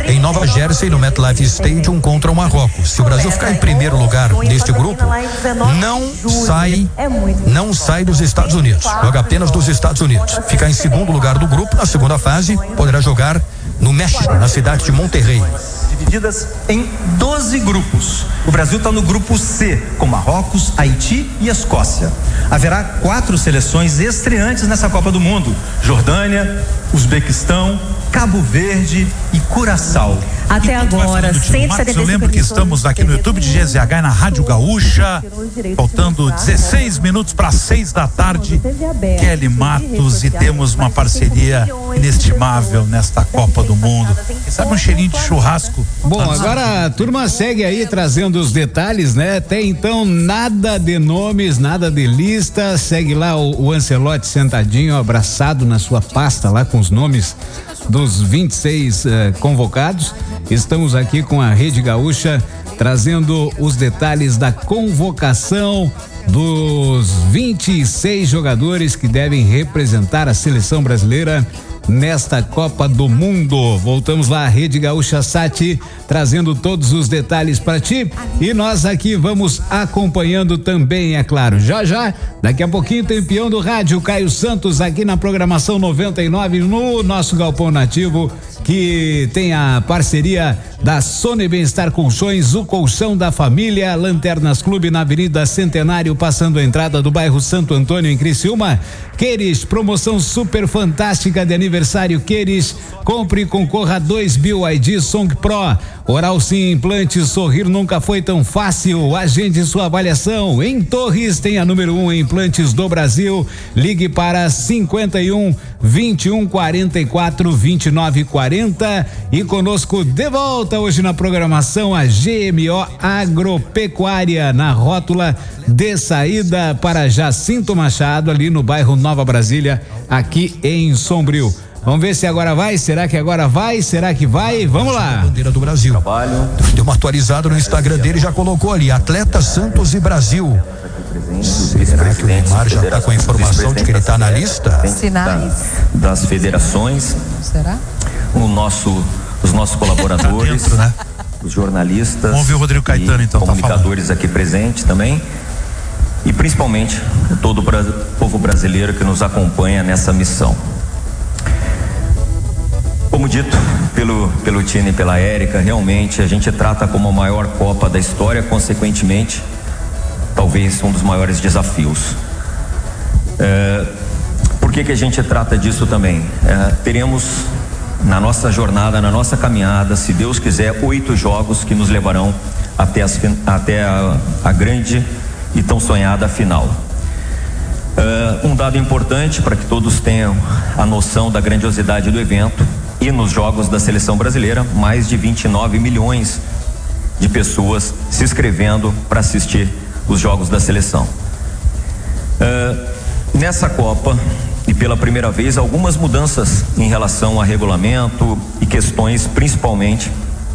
em Nova Jersey, no MetLife Stadium, contra o Marrocos. Se o Brasil ficar em primeiro lugar neste grupo, não sai dos Estados Unidos. Joga apenas dos Estados Unidos. Ficar em segundo lugar do grupo, na segunda fase, poderá jogar no México, na cidade de Monterrey. Divididas em 12 grupos. O Brasil está no grupo C, com Marrocos, Haiti e Escócia. Haverá 4 seleções estreantes nessa Copa do Mundo: Jordânia, Uzbequistão, Cabo Verde e Curaçao. Até agora, 175. Eu lembro que estamos aqui no YouTube de GZH, na Rádio Gaúcha, faltando 16 minutos para 6 da tarde. Kelly Matos, e temos uma parceria inestimável nesta Copa do Mundo. Quem sabe um cheirinho de churrasco. Bom, agora a turma segue aí trazendo os detalhes, né? Até então, nada de nomes, nada de lista. Segue lá o Ancelotti sentadinho, abraçado na sua pasta lá com os nomes dos 26 convocados. Estamos aqui com a Rede Gaúcha trazendo os detalhes da convocação dos 26 jogadores que devem representar a seleção brasileira nesta Copa do Mundo. Voltamos lá, Rede Gaúcha Sat, trazendo todos os detalhes para ti, e nós aqui vamos acompanhando também, é claro. Já, daqui a pouquinho tem peão do rádio, Caio Santos, aqui na programação 99, no nosso Galpão Nativo, que tem a parceria da Sony Bem-Estar Colchões, o colchão da família. Lanternas Clube na Avenida Centenário, passando a entrada do bairro Santo Antônio, em Criciúma. Queires, promoção super fantástica de aniversário Queires. Compre e concorra a 2 BYD Song Pro. Oral Sim Implantes, sorrir nunca foi tão fácil. Agende sua avaliação. Em Torres tem a número 1 em implantes do Brasil. Ligue para 51 21 44 29 40. E conosco de volta hoje na programação a GMO Agropecuária, na rótula de saída para Jacinto Machado, ali no bairro Nova Brasília, aqui em Sombrio. Vamos ver se agora vai, será que agora vai, será que vai? Vamos lá. Bandeira do Brasil. Deu uma atualizada no Instagram dele, já colocou ali, Atleta Santos e Brasil. Será que o Neymar já está com a informação de que ele está na lista? Sinais das federações. Será? Os nossos colaboradores, dentro, né? os jornalistas. Vamos ver o Rodrigo Caetano, então, comunicadores aqui presentes também. E principalmente todo o povo brasileiro que nos acompanha nessa missão. Como dito pelo Tine e pela Érica, realmente a gente trata como a maior Copa da história, consequentemente, talvez um dos maiores desafios. Por que a gente trata disso também? Teremos na nossa jornada, na nossa caminhada, se Deus quiser, 8 jogos que nos levarão até a grande e tão sonhada final. Um dado importante para que todos tenham a noção da grandiosidade do evento: e nos jogos da seleção brasileira, mais de 29 milhões de pessoas se inscrevendo para assistir os jogos da seleção. Nessa Copa, e pela primeira vez, algumas mudanças em relação a regulamento e questões principalmente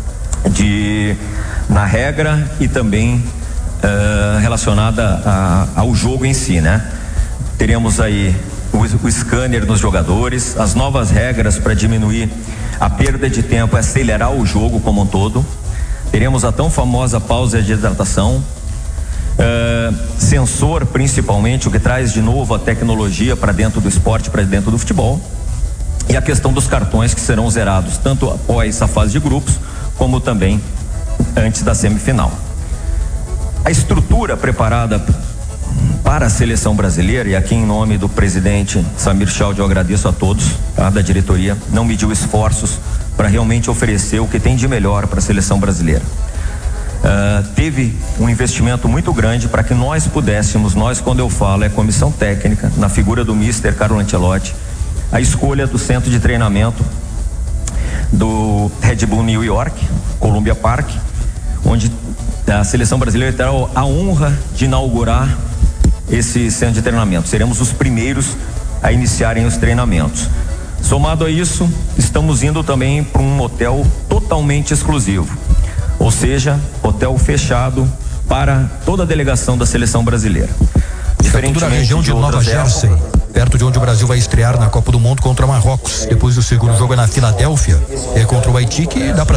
na regra e também relacionada ao jogo em si, né? Teremos aí o scanner nos jogadores, as novas regras para diminuir a perda de tempo e acelerar o jogo como um todo. Teremos a tão famosa pausa de hidratação, sensor principalmente, o que traz de novo a tecnologia para dentro do esporte, para dentro do futebol, e a questão dos cartões que serão zerados tanto após a fase de grupos como também antes da semifinal. A estrutura preparada para a seleção brasileira, e aqui em nome do presidente Samir Chaldi eu agradeço a todos, tá, da diretoria, não mediu esforços para realmente oferecer o que tem de melhor para a seleção brasileira. Teve um investimento muito grande para que nós pudéssemos, quando eu falo é comissão técnica, na figura do Mister Carlo Ancelotti, a escolha do centro de treinamento do Red Bull New York, Columbia Park, onde a seleção brasileira terá a honra de inaugurar esse centro de treinamento. Seremos os primeiros a iniciarem os treinamentos. Somado a isso, estamos indo também para um hotel totalmente exclusivo, ou seja, hotel fechado para toda a delegação da seleção brasileira. Diferentemente da região de Nova Jersey, perto de onde o Brasil vai estrear na Copa do Mundo contra Marrocos. Depois o segundo jogo é na Filadélfia, contra o Haiti, que dá para